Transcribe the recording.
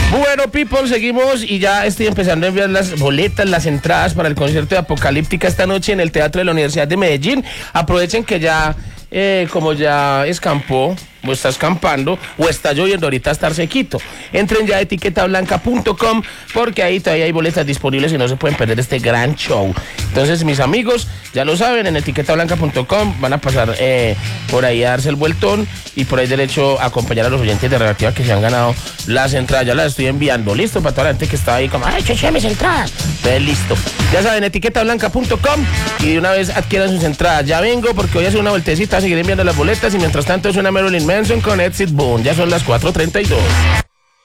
Bueno, people, seguimos y ya estoy empezando a enviar las boletas, las entradas para el concierto de Apocalíptica esta noche en el Teatro de la Universidad de Medellín. Aprovechen que ya, como ya escampó, o está escampando, o está lloviendo, ahorita estar sequito. Entren ya a etiquetablanca.com porque ahí todavía hay boletas disponibles y no se pueden perder este gran show. Entonces, mis amigos, ya lo saben, en etiquetablanca.com van a pasar por ahí a darse el vueltón y por ahí derecho a acompañar a los oyentes de Radioactiva que se han ganado las entradas. Ya las estoy enviando, listo, para toda la gente que está ahí como, ay, cheche mis entradas. Entonces, listo. Ya saben, etiquetablanca.com y de una vez adquieran sus entradas. Ya vengo porque voy a hacer una vueltecita, seguiré enviando las boletas y mientras tanto es una Marilyn Manson con Exit Boom. Ya son las 4:32.